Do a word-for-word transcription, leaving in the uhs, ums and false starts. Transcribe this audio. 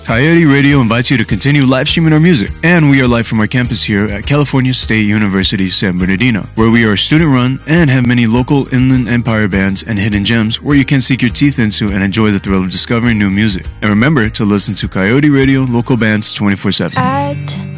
Coyote Radio invites you to continue live streaming our music. And we are live from our campus here at California State University, San Bernardino, where we are student-run and have many local Inland Empire bands and hidden gems where you can sink your teeth into and enjoy the thrill of discovering new music. And remember to listen to Coyote Radio local bands twenty-four seven. At